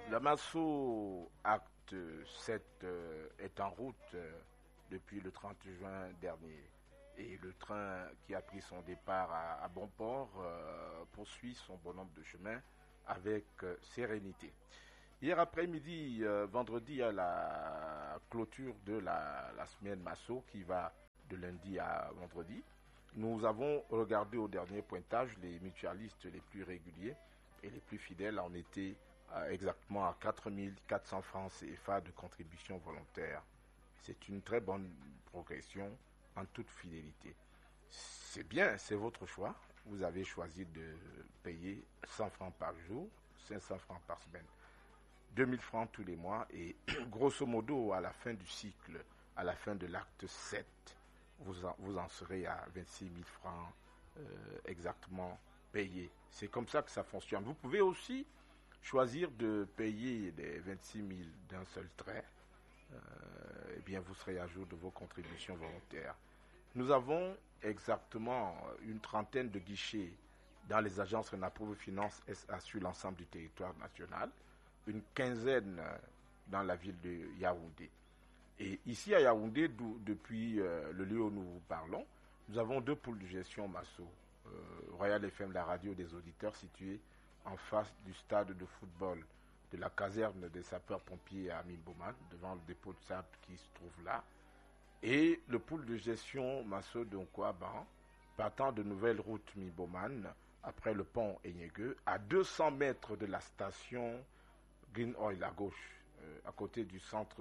La Masso Acte 7 est en route depuis le 30 juin dernier. Et le train qui a pris son départ à bon port poursuit son bonhomme de chemin avec sérénité. Hier après-midi, vendredi, à la clôture de la semaine Masso qui va de lundi à vendredi, nous avons regardé au dernier pointage les mutualistes les plus réguliers et les plus fidèles en étaient exactement à 4 400 francs CFA de contribution volontaire. C'est une très bonne progression en toute fidélité. C'est bien, c'est votre choix. Vous avez choisi de payer 100 francs par jour, 500 francs par semaine, 2000 francs tous les mois et grosso modo à la fin du cycle, à la fin de l'acte 7, vous en serez à 26 000 francs exactement payés. C'est comme ça que ça fonctionne. Vous pouvez aussi choisir de payer les 26 000 d'un seul trait. Eh bien, vous serez à jour de vos contributions volontaires. Nous avons exactement une trentaine de guichets dans les agences Renaprouve Finance SA sur l'ensemble du territoire national, une quinzaine dans la ville de Yaoundé. Et ici à Yaoundé, depuis le lieu où nous vous parlons, nous avons deux pôles de gestion Masso. Royal FM, la radio des auditeurs, située en face du stade de football de la caserne des sapeurs-pompiers à Mimboman, devant le dépôt de sable qui se trouve là, et le pôle de gestion Masso de Nkwaban, partant de nouvelles routes Mimboman, après le pont Enyege, à 200 mètres de la station Green Oil à gauche, à côté du centre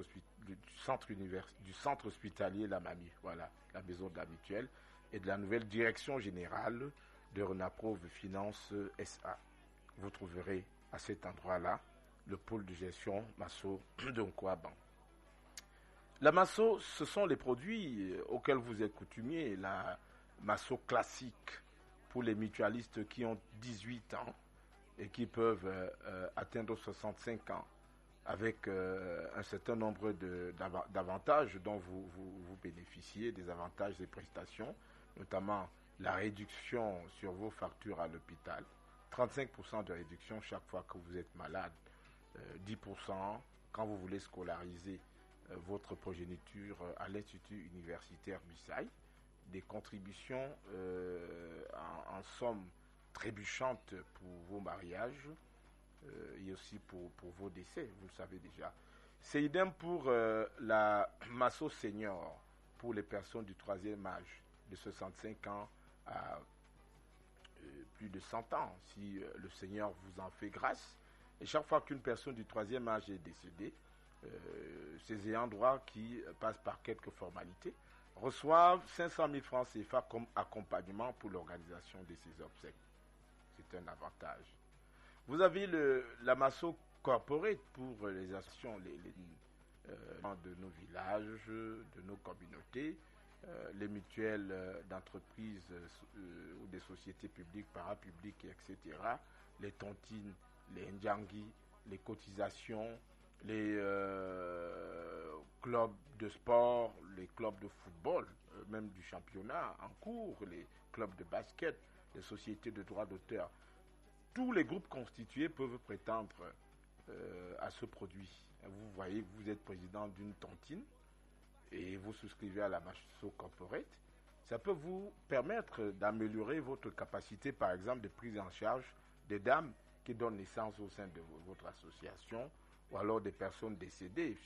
hospitalier La Mamie, voilà, la maison de la mutuelle, et de la nouvelle direction générale de Renaprouve Finance SA. Vous trouverez à cet endroit-là le pôle de gestion Masso de Nkwaban. La Masso, ce sont les produits auxquels vous êtes coutumiers, la Masso classique pour les mutualistes qui ont 18 ans et qui peuvent atteindre 65 ans avec un certain nombre d'avantages dont vous bénéficiez, des avantages et prestations, notamment la réduction sur vos factures à l'hôpital, 35% de réduction chaque fois que vous êtes malade, 10% quand vous voulez scolariser votre progéniture à l'Institut universitaire Bissaï, des contributions en somme trébuchante pour vos mariages et aussi pour vos décès, vous le savez déjà. C'est idem pour la Masso Senior, pour les personnes du troisième âge, de 65 ans à plus de 100 ans, si le Seigneur vous en fait grâce. Et chaque fois qu'une personne du troisième âge est décédée, ces ayants droit qui passent par quelques formalités reçoivent 500 000 francs CFA comme accompagnement pour l'organisation de ces obsèques. C'est un avantage. Vous avez la Masso Corporate pour les associations de nos villages, de nos communautés, les mutuelles d'entreprises ou des sociétés publiques, parapubliques, etc., les tontines, les ndjangi, les cotisations, les clubs de sport, les clubs de football, même du championnat en cours, les clubs de basket, les sociétés de droits d'auteur. Tous les groupes constitués peuvent prétendre à ce produit. Vous voyez, vous êtes président d'une tontine et vous souscrivez à la Masso Corporate. Ça peut vous permettre d'améliorer votre capacité, par exemple, de prise en charge des dames qui donnent naissance au sein de votre association ou alors des personnes décédées.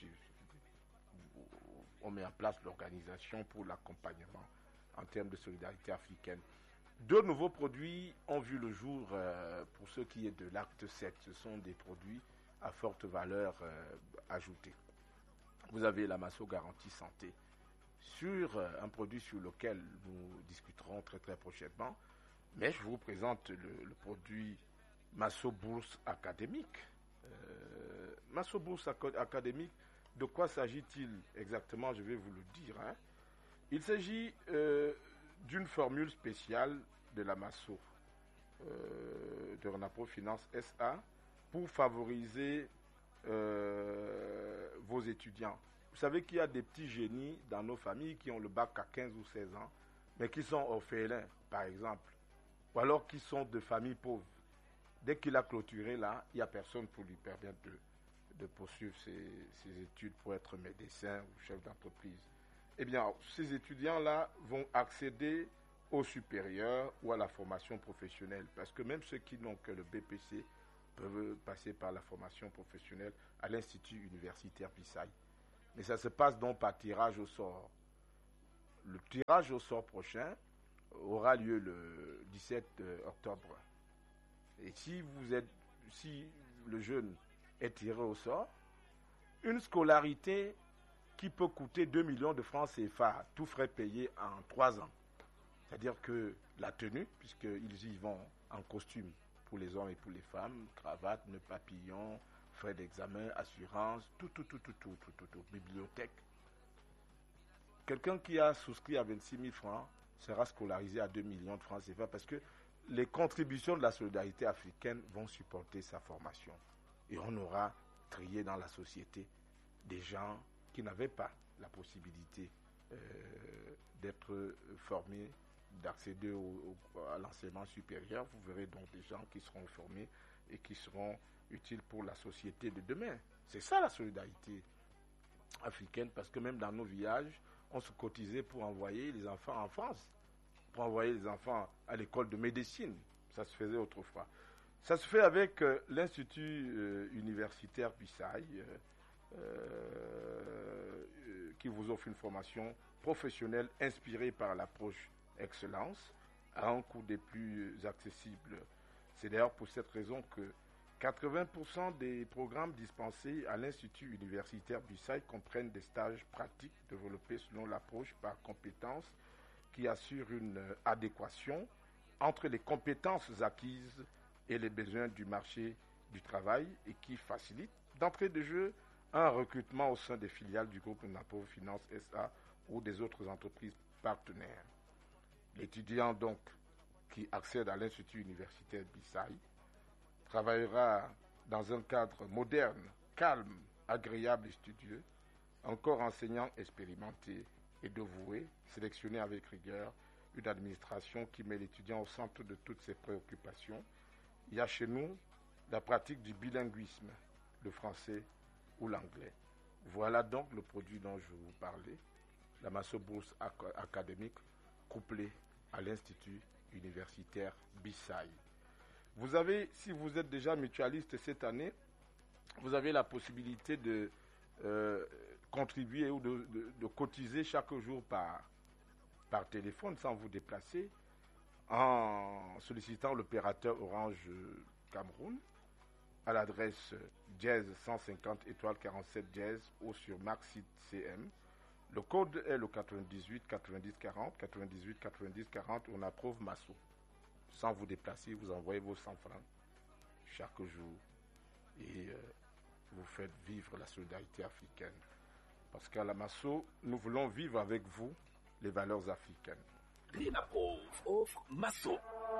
On met en place l'organisation pour l'accompagnement en termes de solidarité africaine. Deux nouveaux produits ont vu le jour pour ce qui est de l'acte 7. Ce sont des produits à forte valeur ajoutée. Vous avez la Masso Garantie Santé sur un produit sur lequel nous discuterons très très prochainement. Mais je vous présente le produit Masso Bourse Académique. Masso Bourse Académique, de quoi s'agit-il exactement? Je vais vous le dire. Il s'agit d'une formule spéciale de la Masso de Renaprouve Finance SA pour favoriser vos étudiants. Vous savez qu'il y a des petits génies dans nos familles qui ont le bac à 15 ou 16 ans, mais qui sont orphelins, par exemple, ou alors qui sont de familles pauvres. Dès qu'il a clôturé là, il n'y a personne pour lui permettre de poursuivre ses études pour être médecin ou chef d'entreprise. Eh bien, ces étudiants-là vont accéder au supérieur ou à la formation professionnelle, parce que même ceux qui n'ont que le BPC peuvent passer par la formation professionnelle à l'Institut universitaire Bissaï. Mais ça se passe donc par tirage au sort. Le tirage au sort prochain aura lieu le 17 octobre. Et si le jeune est tiré au sort, une scolarité qui peut coûter 2 millions de francs CFA, tout frais payés en 3 ans. C'est-à-dire que la tenue, puisqu'ils y vont en costume pour les hommes et pour les femmes, cravate, nœud papillon, frais d'examen, assurance, tout, bibliothèque. Quelqu'un qui a souscrit à 26 000 francs sera scolarisé à 2 millions de francs CFA parce que les contributions de la solidarité africaine vont supporter sa formation. Et on aura trié dans la société des gens qui n'avaient pas la possibilité d'être formés, d'accéder à l'enseignement supérieur. Vous verrez donc des gens qui seront formés et qui seront utiles pour la société de demain. C'est ça la solidarité africaine, parce que même dans nos villages, on se cotisait pour envoyer les enfants en France, pour envoyer les enfants à l'école de médecine. Ça se faisait autrefois. Ça se fait avec l'Institut universitaire Bissaï, qui vous offre une formation professionnelle inspirée par l'approche excellence, à un coût des plus accessibles. C'est d'ailleurs pour cette raison que 80% des programmes dispensés à l'Institut universitaire Bissaï comprennent des stages pratiques développés selon l'approche par compétences qui assure une adéquation entre les compétences acquises et les besoins du marché du travail et qui facilite d'entrée de jeu un recrutement au sein des filiales du groupe Napo Finance SA ou des autres entreprises partenaires. L'étudiant donc qui accède à l'Institut universitaire Bissaï travaillera dans un cadre moderne, calme, agréable et studieux, encore enseignant expérimenté et dévoué, sélectionné avec rigueur, une administration qui met l'étudiant au centre de toutes ses préoccupations. Il y a chez nous la pratique du bilinguisme, le français ou l'anglais. Voilà donc le produit dont je vous parlais, la Masso Bourse académique couplée à l'Institut universitaire Bissaï. Vous avez, si vous êtes déjà mutualiste cette année, vous avez la possibilité de contribuer ou de cotiser chaque jour par téléphone sans vous déplacer en sollicitant l'opérateur Orange Cameroun à l'adresse dièse 150 étoile 47 dièse ou sur Maxit CM. Le code est le 98 90 40 98 90 40. On approuve Masso. Sans vous déplacer, vous envoyez vos 100 francs chaque jour et vous faites vivre la solidarité africaine. Parce qu'à la Masso, nous voulons vivre avec vous les valeurs africaines. Renaprove offre Masso.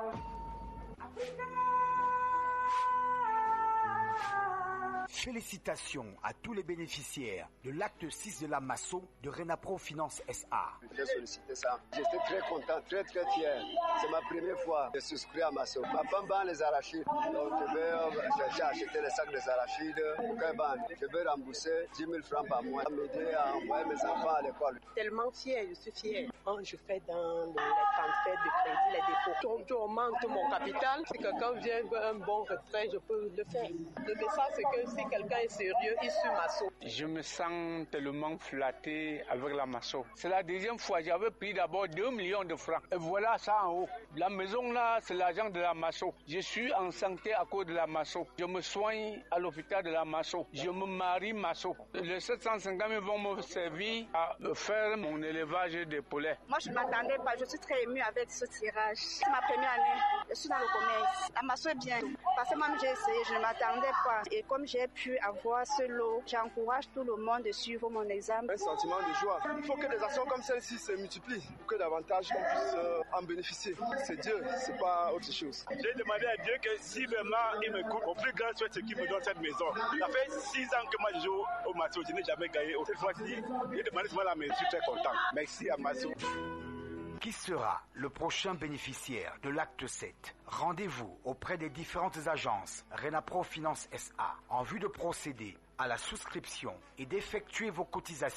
Félicitations à tous les bénéficiaires de l'acte 6 de la Masso de Renapro Finance SA. J'ai sollicité ça. J'étais très content, très fier. C'est ma première fois de souscrire à Masso. Ma femme vend les arachides. Donc j'ai acheté les sacs des arachides. Je vais rembourser 10 000 francs par mois. M'aider à envoyer mes enfants à l'école. Tellement fier, je suis fier. Quand je fais dans les transferts de crédit, les dépôts, je augmente mon capital. Si quelqu'un vient veut un bon retrait, je peux le faire. Le message, c'est que si quelqu'un est sérieux, il suit Masso. Je me sens tellement flatté avec la Masso. C'est la deuxième fois. J'avais pris d'abord 2 millions de francs. Et voilà ça en haut. La maison là, c'est l'argent de la Masso. Je suis en santé à cause de la Masso. Je me soigne à l'hôpital de la Masso. Je me marie Masso. Les 750 000 vont me servir à faire mon élevage des poulets. Moi, je ne m'attendais pas. Je suis très émue avec ce tirage. C'est ma première année. Je suis dans le commerce. La Masso est bien. Parce que moi, j'ai essayé. Je ne m'attendais pas. Et comme j'ai pu avoir ce lot, j'encourage tout le monde de suivre mon examen. Un sentiment de joie. Il faut que des actions comme celle-ci se multiplient pour que davantage qu'on puisse en bénéficier. C'est Dieu, c'est pas autre chose. J'ai demandé à Dieu que si vraiment il me coupe, au plus grand souhait, c'est qu'il me donne cette maison. Ça fait 6 ans que moi je joue au Masso, je n'ai jamais gagné. Cette fois-ci, j'ai demandé souvent la maison, je suis très content. Merci à Masso. Qui sera le prochain bénéficiaire de l'acte 7? Rendez-vous auprès des différentes agences Renapro Finance SA en vue de procéder à la souscription et d'effectuer vos cotisations.